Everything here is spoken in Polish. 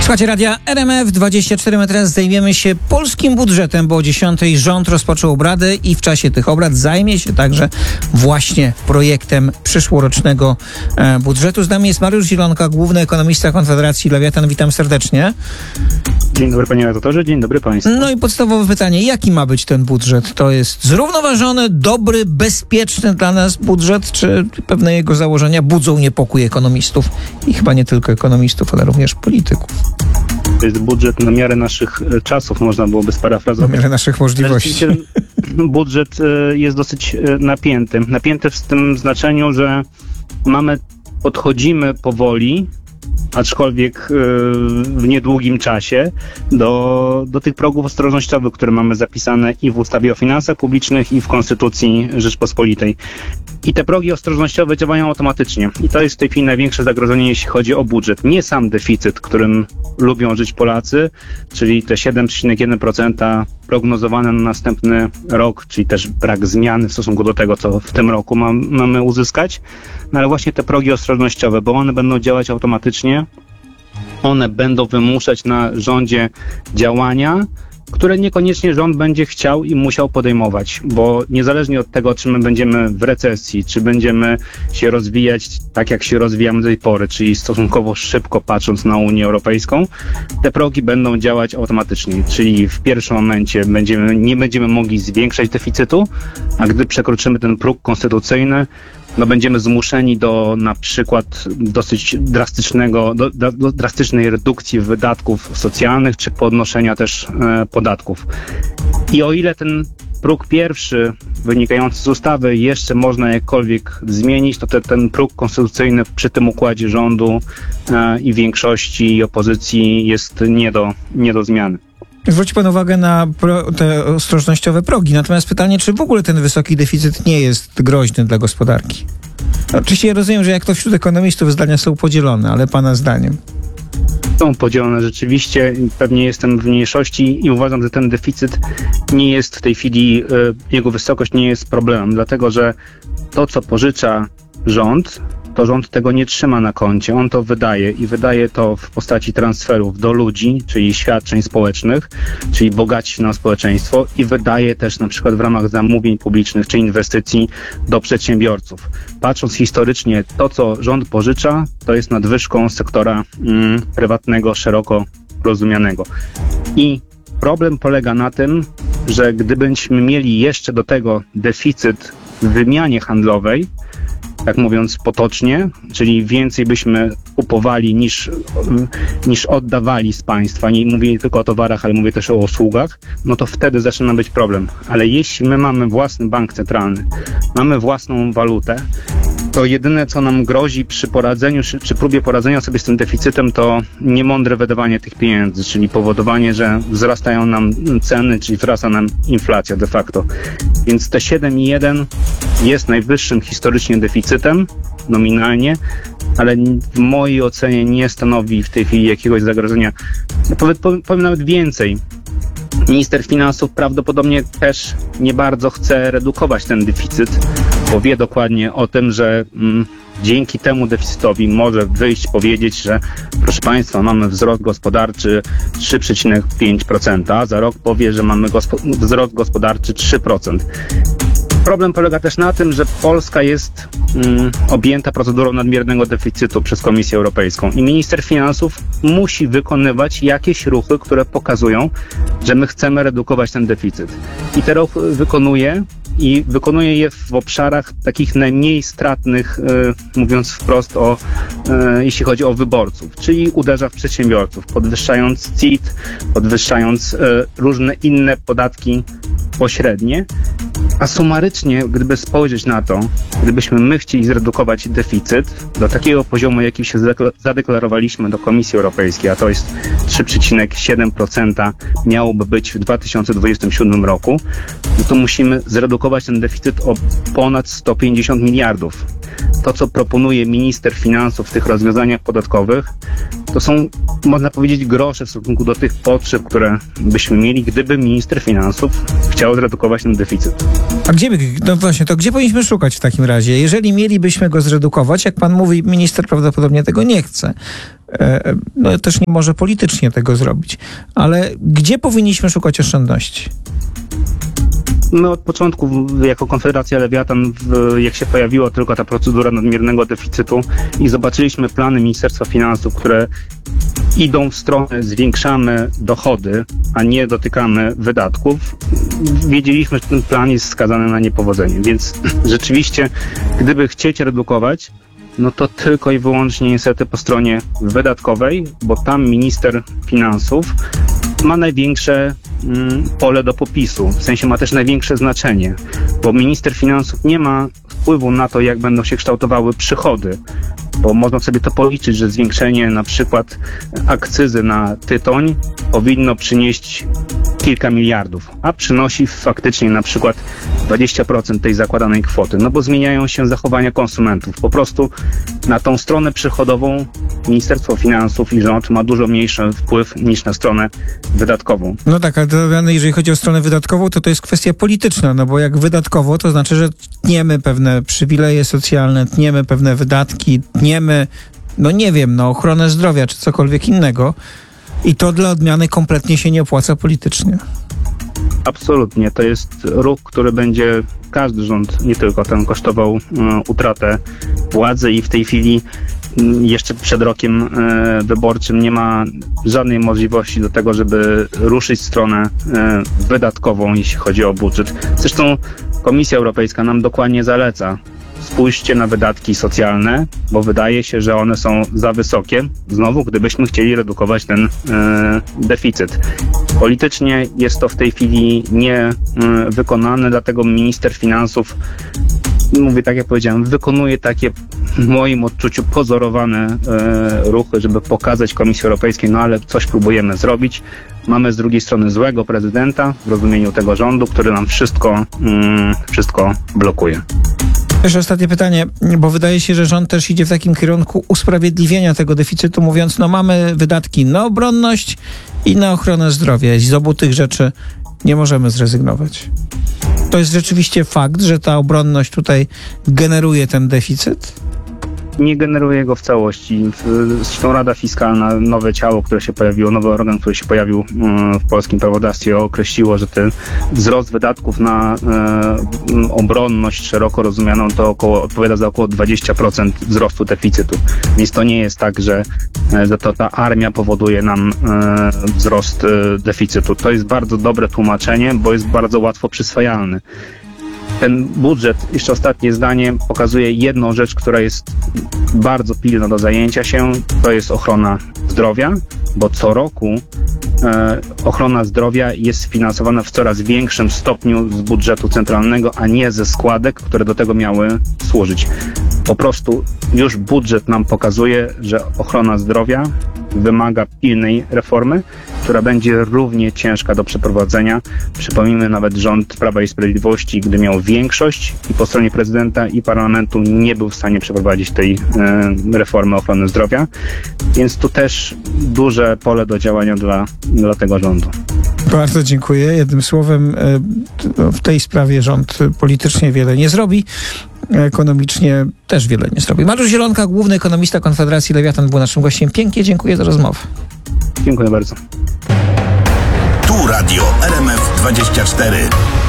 Słuchajcie radia RMF24. Teraz zajmiemy się polskim budżetem, bo o 10 rząd rozpoczął obrady i w czasie tych obrad zajmie się także właśnie projektem przyszłorocznego budżetu. Z nami jest Mariusz Zielonka, główny ekonomista Konfederacji Lewiatan. Witam serdecznie. Dzień dobry panie redaktorze, dzień dobry państwu. No i podstawowe pytanie, jaki ma być ten budżet? To jest zrównoważony, dobry, bezpieczny dla nas budżet, czy pewne jego założenia budzą niepokój ekonomistów i chyba nie tylko ekonomistów, ale również polityków? To jest budżet na miarę naszych czasów, można byłoby sparafrazować. Na miarę naszych możliwości. Budżet jest dosyć napięty. Napięty w tym znaczeniu, że podchodzimy powoli, aczkolwiek w niedługim czasie, do tych progów ostrożnościowych, które mamy zapisane i w ustawie o finansach publicznych, i w Konstytucji Rzeczpospolitej. I te progi ostrożnościowe działają automatycznie. I to jest w tej chwili największe zagrożenie, jeśli chodzi o budżet. Nie sam deficyt, którym lubią żyć Polacy, czyli te 7,1% prognozowane na następny rok, czyli też brak zmiany w stosunku do tego, co w tym roku mamy uzyskać. No ale właśnie te progi ostrożnościowe, bo one będą działać automatycznie. One będą wymuszać na rządzie działania, które niekoniecznie rząd będzie chciał i musiał podejmować, bo niezależnie od tego, czy my będziemy w recesji, czy będziemy się rozwijać tak, jak się rozwijamy do tej pory, czyli stosunkowo szybko patrząc na Unię Europejską, te progi będą działać automatycznie, czyli w pierwszym momencie nie będziemy mogli zwiększać deficytu, a gdy przekroczymy ten próg konstytucyjny, będziemy zmuszeni do na przykład dosyć drastycznej redukcji wydatków socjalnych, czy podnoszenia też podatków. I o ile ten próg pierwszy wynikający z ustawy jeszcze można jakkolwiek zmienić, to ten próg konstytucyjny przy tym układzie rządu i większości i opozycji jest nie do zmiany. Zwróci pan uwagę na te ostrożnościowe progi. Natomiast pytanie, czy w ogóle ten wysoki deficyt nie jest groźny dla gospodarki? Oczywiście ja rozumiem, że jak to wśród ekonomistów zdania są podzielone, ale pana zdaniem? Są podzielone rzeczywiście. Pewnie jestem w mniejszości i uważam, że ten deficyt nie jest w tej chwili, jego wysokość nie jest problemem, dlatego że to, co pożycza rząd, to rząd tego nie trzyma na koncie. On to wydaje i wydaje to w postaci transferów do ludzi, czyli świadczeń społecznych, czyli bogaci na społeczeństwo i wydaje też na przykład w ramach zamówień publicznych czy inwestycji do przedsiębiorców. Patrząc historycznie, to co rząd pożycza, to jest nadwyżką sektora prywatnego, szeroko rozumianego. I problem polega na tym, że gdybyśmy mieli jeszcze do tego deficyt w wymianie handlowej, tak mówiąc potocznie, czyli więcej byśmy kupowali niż oddawali z państwa. Nie mówię tylko o towarach, ale mówię też o usługach, no to wtedy zaczyna być problem. Ale jeśli my mamy własny bank centralny, mamy własną walutę, to jedyne, co nam grozi przy poradzeniu, czy próbie poradzenia sobie z tym deficytem, to niemądre wydawanie tych pieniędzy, czyli powodowanie, że wzrastają nam ceny, czyli wzrasta nam inflacja de facto. Więc te 7,1 jest najwyższym historycznie deficytem, nominalnie, ale w mojej ocenie nie stanowi w tej chwili jakiegoś zagrożenia. Powiem nawet więcej. Minister finansów prawdopodobnie też nie bardzo chce redukować ten deficyt, bo wie dokładnie o tym, że dzięki temu deficytowi może wyjść, powiedzieć, że proszę państwa, mamy wzrost gospodarczy 3,5%, a za rok powie, że mamy wzrost gospodarczy 3%. Problem polega też na tym, że Polska jest objęta procedurą nadmiernego deficytu przez Komisję Europejską i minister finansów musi wykonywać jakieś ruchy, które pokazują, że my chcemy redukować ten deficyt. I te ruchy wykonuje je w obszarach takich najmniej stratnych, mówiąc wprost jeśli chodzi o wyborców, czyli uderza w przedsiębiorców, podwyższając CIT, podwyższając różne inne podatki pośrednie. A sumarycznie, gdyby spojrzeć na to, gdybyśmy my chcieli zredukować deficyt do takiego poziomu, jaki się zadeklarowaliśmy do Komisji Europejskiej, a to jest 3,7% miałoby być w 2027 roku, no to musimy zredukować ten deficyt o ponad 150 miliardów. To, co proponuje minister finansów w tych rozwiązaniach podatkowych, to są, można powiedzieć, grosze w stosunku do tych potrzeb, które byśmy mieli, gdyby minister finansów chciał zredukować ten deficyt. A gdzie powinniśmy szukać w takim razie? Jeżeli mielibyśmy go zredukować, jak pan mówi, minister prawdopodobnie tego nie chce. no też nie może politycznie tego zrobić. Ale gdzie powinniśmy szukać oszczędności? My od początku, jako Konfederacja Lewiatan, jak się pojawiła tylko ta procedura nadmiernego deficytu i zobaczyliśmy plany Ministerstwa Finansów, które idą w stronę zwiększamy dochody, a nie dotykamy wydatków, wiedzieliśmy, że ten plan jest skazany na niepowodzenie. Więc rzeczywiście, gdyby chcieć redukować, no to tylko i wyłącznie niestety po stronie wydatkowej, bo tam minister finansów ma największe pole do popisu, w sensie ma też największe znaczenie, bo minister finansów nie ma wpływu na to, jak będą się kształtowały przychody, bo można sobie to policzyć, że zwiększenie na przykład akcyzy na tytoń powinno przynieść kilka miliardów, a przynosi faktycznie na przykład 20% tej zakładanej kwoty, no bo zmieniają się zachowania konsumentów. Po prostu na tą stronę przychodową Ministerstwo Finansów i rząd ma dużo mniejszy wpływ niż na stronę wydatkową. No tak, ale jeżeli chodzi o stronę wydatkową, to jest kwestia polityczna, no bo jak wydatkowo, to znaczy, że tniemy pewne przywileje socjalne, tniemy pewne wydatki, tniemy, no nie wiem, no ochronę zdrowia czy cokolwiek innego i to dla odmiany kompletnie się nie opłaca politycznie. Absolutnie. To jest ruch, który będzie każdy rząd, nie tylko ten, kosztował utratę władzy i w tej chwili jeszcze przed rokiem wyborczym nie ma żadnej możliwości do tego, żeby ruszyć stronę wydatkową, jeśli chodzi o budżet. Zresztą Komisja Europejska nam dokładnie zaleca: spójrzcie na wydatki socjalne, bo wydaje się, że one są za wysokie, znowu gdybyśmy chcieli redukować ten deficyt. Politycznie jest to w tej chwili nie wykonane, dlatego minister finansów, mówię tak jak powiedziałem, wykonuje takie w moim odczuciu pozorowane ruchy, żeby pokazać Komisji Europejskiej, no ale coś próbujemy zrobić. Mamy z drugiej strony złego prezydenta w rozumieniu tego rządu, który nam wszystko blokuje. Jeszcze ostatnie pytanie, bo wydaje się, że rząd też idzie w takim kierunku usprawiedliwienia tego deficytu, mówiąc, no mamy wydatki na obronność i na ochronę zdrowia. I z obu tych rzeczy nie możemy zrezygnować. To jest rzeczywiście fakt, że ta obronność tutaj generuje ten deficyt? Nie generuje go w całości. Zresztą Rada Fiskalna, nowe ciało, które się pojawiło, nowy organ, który się pojawił w polskim prawodawstwie, określiło, że ten wzrost wydatków na obronność szeroko rozumianą to odpowiada za około 20% wzrostu deficytu. Więc to nie jest tak, że to ta armia powoduje nam wzrost deficytu. To jest bardzo dobre tłumaczenie, bo jest bardzo łatwo przyswajalny. Ten budżet, jeszcze ostatnie zdanie, pokazuje jedną rzecz, która jest bardzo pilna do zajęcia się, to jest ochrona zdrowia, bo co roku ochrona zdrowia jest finansowana w coraz większym stopniu z budżetu centralnego, a nie ze składek, które do tego miały służyć. Po prostu już budżet nam pokazuje, że ochrona zdrowia wymaga pilnej reformy, która będzie równie ciężka do przeprowadzenia. Przypomnijmy, nawet rząd Prawa i Sprawiedliwości, gdy miał większość i po stronie prezydenta i parlamentu, nie był w stanie przeprowadzić tej reformy ochrony zdrowia. Więc tu też duże pole do działania dla tego rządu. Bardzo dziękuję. Jednym słowem, w tej sprawie rząd politycznie wiele nie zrobi. Ekonomicznie też wiele nie zrobi. Mariusz Zielonka, główny ekonomista Konfederacji Lewiatan, był naszym gościem. Pięknie dziękuję za rozmowę. Dziękuję bardzo. Tu Radio RMF 24.